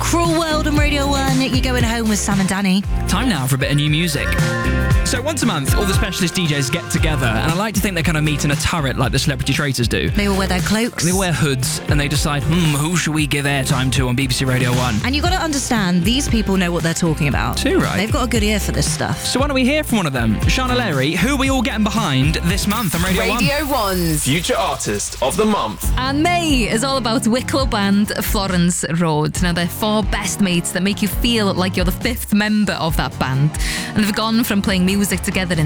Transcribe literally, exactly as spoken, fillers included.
Cruel World on Radio one. You're going home with Sam and Danny. Time now for a bit of new music. So once a month, all the specialist D Js get together, and I like to think they kind of meet in a turret like the Celebrity Traitors do. They all wear their cloaks. They wear hoods, and they decide, hmm, who should we give airtime to on B B C Radio one? And you've got to understand, these people know what they're talking about. Too right. They've got a good ear for this stuff. So why don't we hear from one of them? Shauna Larry, who are we all getting behind this month on Radio, Radio one? one's Future Artist of the Month. And May is all about Wicklow band Florence Road. Now, they're four best mates that make you feel like you're the fifth member of that band. And they've gone from playing music together in